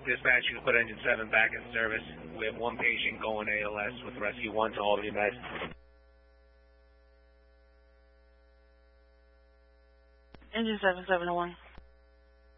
Dispatch, you can put engine 7 back in service. We have one patient going ALS with Rescue 1 to Albany Med. Engine 7701.